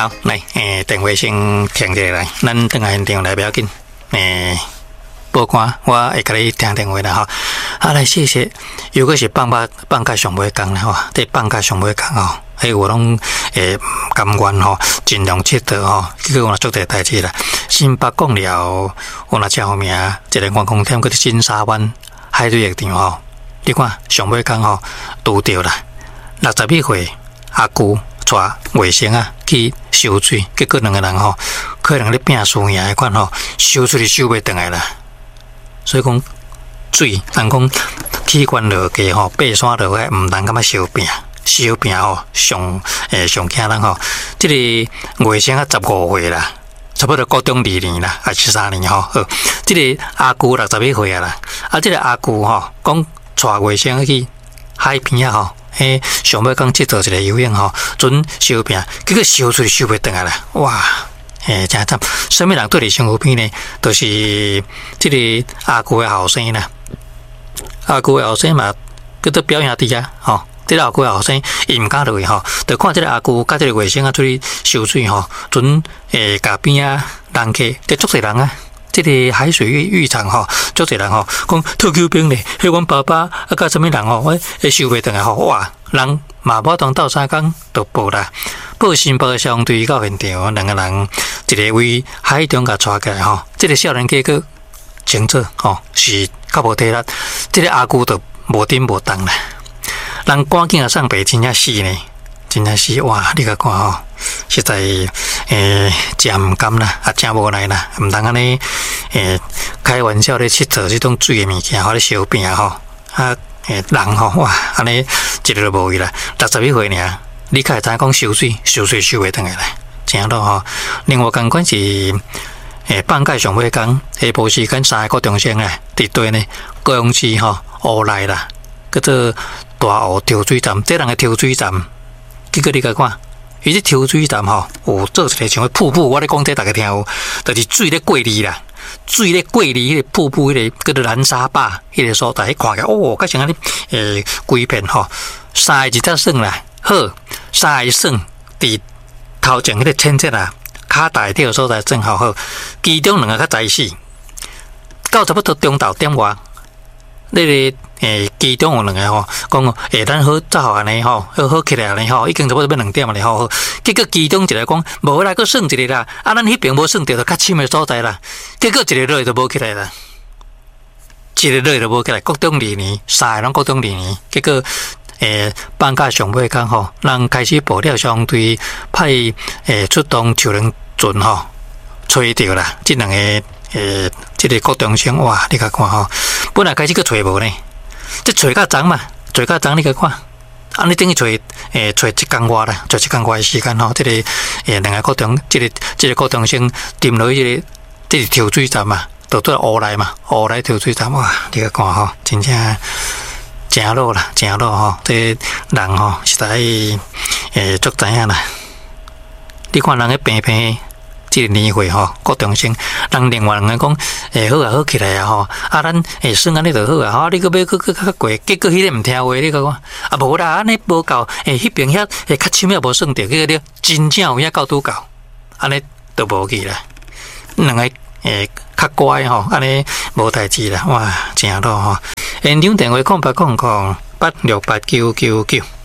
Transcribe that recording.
好，来，电话先停一下来，咱等下现场来不要紧，报关我会甲你听电话啦吼。啊，来谢谢，如果是放假上尾工啦吼，在放假上尾工吼，我拢甘愿吼，尽量佚佗吼，结果有做这代志啦。新北讲了，有若叫名，一个观光点，搁伫金沙湾海水浴场吼，你看上尾工吼拄着啦，61岁阿舅带卫生啊去收水，结果两个人吼，可能咧拼输赢迄款吼，收出去收袂转来啦。所以讲水，人讲器官落低吼，爬山落来，毋通感觉烧饼吼，上惊人吼。这个卫生啊，15岁啦，差不多高中2年啦，还13年吼。这个阿舅61岁啊啦，啊，这个阿舅吼，讲带卫生去海边啊吼。上尾讲佚佗一个游泳吼，准烧饼，结果烧出去烧袂转来啦，哇！真惨！什么人对你身躯边呢？就是这个阿舅的后生啦，阿舅的后生嘛，叫做表兄弟啊，吼！这个阿舅的后生，伊毋敢落去吼，就看这个阿舅甲这个卫生啊出去收水吼，准甲边啊人客，这足侪人啊。这个海水浴场吼，足侪人吼，讲退休兵咧，迄阮爸爸啊，甲什么人吼，我收袂转来吼，哇！人嘛无当斗3工就报啦，报新报相对到现场，两个人一个为海中甲带起来吼，这个少年家个情做吼是较无体力，这个阿舅就无顶无当啦，人赶紧啊送病真正死呢，真正死哇！你甲看吼，实在真毋甘啦，啊真无奈啦，毋通安尼开玩笑咧佚佗即种水诶物件，吼咧烧饼吼啊。人吼哇，安尼一个都无去啦，61岁尔，你较会知讲收水收袂转来啦，真咯吼。另外共款是放假上尾工，下晡时间3个高中生啊，伫对呢高雄市吼乌来啦，叫做大湖抽水站，这人个抽水站，结果你甲看，伊这抽水站吼有做一个像瀑布，我咧讲这大家听有，就是水咧过哩啦。水咧过哩，迄个瀑布，迄个叫做蓝沙坝，迄个所在，看起来哦，甲像安尼规片吼，3个一只算啦，好，3个算伫头前迄个浅色啊，骹大条所在正好，其中2个较早死，到差不多中昼点外，那个其中有2个吼，讲咱好早安尼吼，好起来安尼吼，已经差不多要2点了吼，结果其中一个讲无来，佫算一个啦，啊，咱迄边无算着，就较深的所在啦，结果一个落就无起来啦，一个落就无起来，国中2年，3个拢国中2年，结果放假上尾工吼，人开始报了相对派出动救人船吼，吹着啦，这2个这个国中生哇，你甲看吼，本来开始佫找无呢。这找较长嘛，找较长你去看，啊，你等于找1工外啦，找1工外的时间吼，这个2个高中，这个高中生沉落去这个抽水站嘛，就做乌来嘛，乌来抽水站哇，你去看吼，真正真落啦，真落吼，这人吼实在足知影啦，你看人个平平。这个年岁吼，高中生，人另外2个讲，好啊，好起来啊吼，啊，咱算安尼就好啊，吼，你佫要佫较过，结果迄个毋听话，你讲啊，无啦，安尼无够，迄边遐较深也无算着，结果真正有遐够拄够，安尼就无去啦。2个较乖吼，安尼无代志啦，哇，正咯吼。现场电话0800868999。